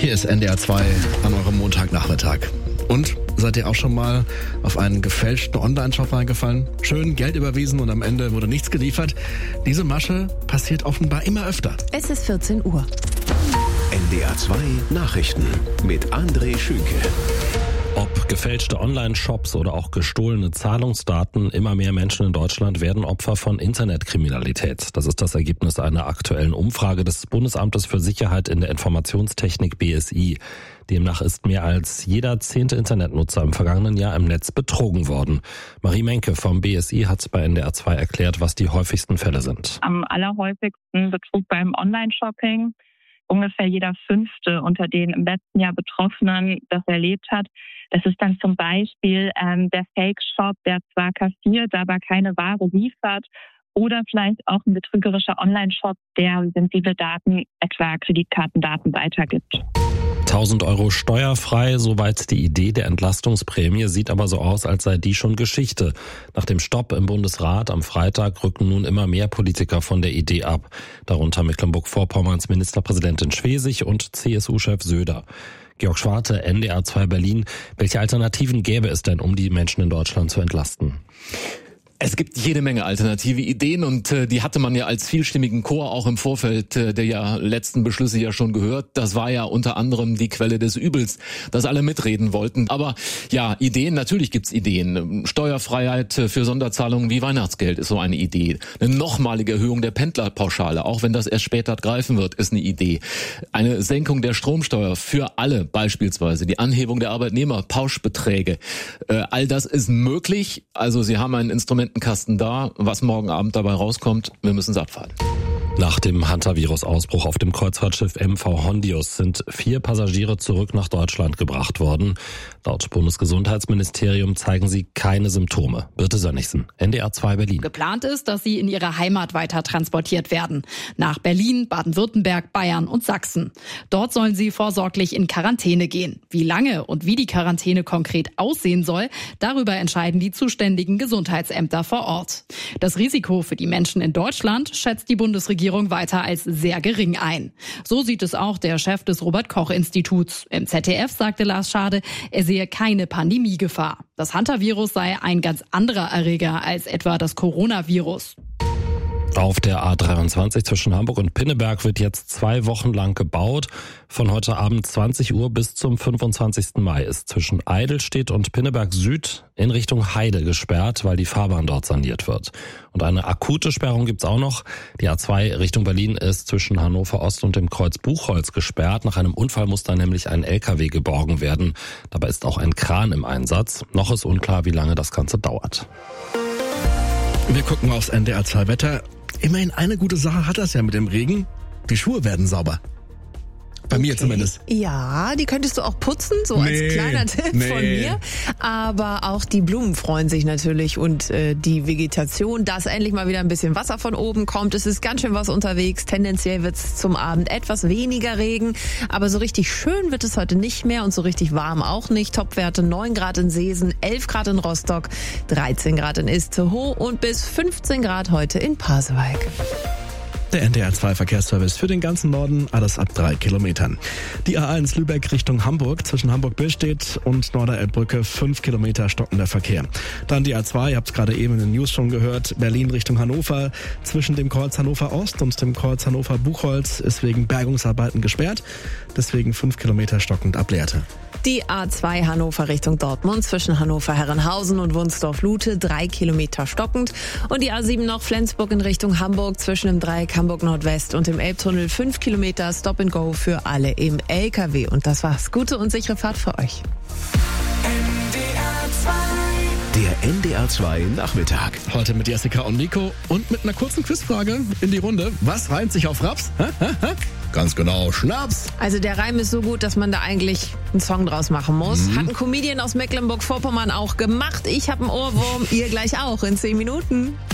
Hier ist NDR 2 an eurem Montagnachmittag. Und seid ihr auch schon mal auf einen gefälschten Online-Shop reingefallen? Schön Geld überwiesen und am Ende wurde nichts geliefert? Diese Masche passiert offenbar immer öfter. Es ist 14 Uhr. NDR 2 Nachrichten mit André Schünke. Ob gefälschte Online-Shops oder auch gestohlene Zahlungsdaten, immer mehr Menschen in Deutschland werden Opfer von Internetkriminalität. Das ist das Ergebnis einer aktuellen Umfrage des Bundesamtes für Sicherheit in der Informationstechnik BSI. Demnach ist mehr als jeder 10. Internetnutzer im vergangenen Jahr im Netz betrogen worden. Marie Menke vom BSI hat bei NDR 2 erklärt, was die häufigsten Fälle sind. Am allerhäufigsten Betrug beim Online-Shopping. Ungefähr jeder 5. unter den im letzten Jahr Betroffenen das erlebt hat. Das ist dann zum Beispiel der Fake-Shop, der zwar kassiert, aber keine Ware liefert. Oder vielleicht auch ein betrügerischer Online-Shop, der sensible Daten, etwa Kreditkartendaten, weitergibt. 1.000 Euro steuerfrei, soweit die Idee der Entlastungsprämie, sieht aber so aus, als sei die schon Geschichte. Nach dem Stopp im Bundesrat am Freitag rücken nun immer mehr Politiker von der Idee ab. Darunter Mecklenburg-Vorpommerns Ministerpräsidentin Schwesig und CSU-Chef Söder. Georg Schwarte, NDR 2 Berlin. Welche Alternativen gäbe es denn, um die Menschen in Deutschland zu entlasten? Es gibt jede Menge alternative Ideen und die hatte man ja als vielstimmigen Chor auch im Vorfeld der letzten Beschlüsse ja schon gehört. Das war ja unter anderem die Quelle des Übels, dass alle mitreden wollten. Aber ja, Ideen, natürlich gibt's Ideen. Steuerfreiheit für Sonderzahlungen wie Weihnachtsgeld ist so eine Idee. Eine nochmalige Erhöhung der Pendlerpauschale, auch wenn das erst später greifen wird, ist eine Idee. Eine Senkung der Stromsteuer für alle beispielsweise. Die Anhebung der Arbeitnehmerpauschbeträge. All das ist möglich. Also Sie haben ein Instrumentenkasten da. Was morgen Abend dabei rauskommt, wir müssen es abfahren. Nach dem Hantavirus-Ausbruch auf dem Kreuzfahrtschiff MV Hondius sind 4 Passagiere zurück nach Deutschland gebracht worden. Laut Bundesgesundheitsministerium zeigen sie keine Symptome. Birte Sönnigsen, NDR 2 Berlin. Geplant ist, dass sie in ihre Heimat weiter transportiert werden. Nach Berlin, Baden-Württemberg, Bayern und Sachsen. Dort sollen sie vorsorglich in Quarantäne gehen. Wie lange und wie die Quarantäne konkret aussehen soll, darüber entscheiden die zuständigen Gesundheitsämter vor Ort. Das Risiko für die Menschen in Deutschland schätzt die Bundesregierung weiter als sehr gering ein. So sieht es auch der Chef des Robert-Koch-Instituts. Im ZDF sagte Lars Schade, er sehe keine Pandemiegefahr. Das Hantavirus sei ein ganz anderer Erreger als etwa das Coronavirus. Auf der A23 zwischen Hamburg und Pinneberg wird jetzt 2 Wochen lang gebaut. Von heute Abend 20 Uhr bis zum 25. Mai ist zwischen Eidelstedt und Pinneberg Süd in Richtung Heide gesperrt, weil die Fahrbahn dort saniert wird. Und eine akute Sperrung gibt's auch noch. Die A2 Richtung Berlin ist zwischen Hannover Ost und dem Kreuz Buchholz gesperrt. Nach einem Unfall muss da nämlich ein LKW geborgen werden. Dabei ist auch ein Kran im Einsatz. Noch ist unklar, wie lange das Ganze dauert. Wir gucken aufs NDR 2 Wetter. Immerhin eine gute Sache hat das ja mit dem Regen. Die Schuhe werden sauber. Bei mir zumindest. Ja, die könntest du auch putzen, so als kleiner Tipp von mir. Aber auch die Blumen freuen sich natürlich und die Vegetation, dass endlich mal wieder ein bisschen Wasser von oben kommt. Es ist ganz schön was unterwegs. Tendenziell wird es zum Abend etwas weniger Regen. Aber so richtig schön wird es heute nicht mehr und so richtig warm auch nicht. Topwerte 9 Grad in Seesen, 11 Grad in Rostock, 13 Grad in Itzehoe und bis 15 Grad heute in Pasewalk. Der NDR 2 Verkehrsservice für den ganzen Norden, alles ab 3 Kilometern. Die A1 Lübeck Richtung Hamburg, zwischen Hamburg-Billstedt und Norderelbbrücke 5 Kilometer stockender Verkehr. Dann die A2, ihr habt es gerade eben in den News schon gehört, Berlin Richtung Hannover, zwischen dem Kreuz Hannover Ost und dem Kreuz Hannover Buchholz ist wegen Bergungsarbeiten gesperrt, deswegen 5 Kilometer stockend ab Lehrte. Die A2 Hannover Richtung Dortmund zwischen Hannover-Herrenhausen und Wunsdorf-Lute 3 Kilometer stockend. Und die A7 noch Flensburg in Richtung Hamburg zwischen dem Dreieck Hamburg Nordwest und dem Elbtunnel 5 Kilometer Stop and Go für alle im LKW. Und das war's. Gute und sichere Fahrt für euch. Der NDR 2 Nachmittag. Heute mit Jessica und Nico und mit einer kurzen Quizfrage in die Runde. Was reimt sich auf Raps? Ganz genau, Schnaps. Also der Reim ist so gut, dass man da eigentlich einen Song draus machen muss. Hat ein Comedian aus Mecklenburg-Vorpommern auch gemacht. Ich habe einen Ohrwurm, ihr gleich auch in 10 Minuten.